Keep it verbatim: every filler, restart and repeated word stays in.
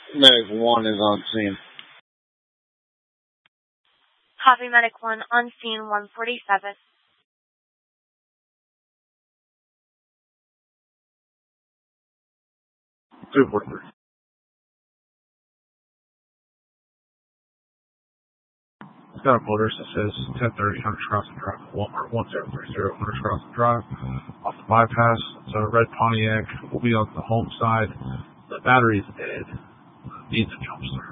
Medic one is on scene. Copy, Medic one on scene one forty-seven. two forty-three. It's got a motorist that says ten thirty, Hunters Crossing Drive, Walmart one zero three zero, Hunters Crossing Drive. Off the bypass, it's a red Pontiac. We'll be on the home side. The battery's dead. Needs a jump start.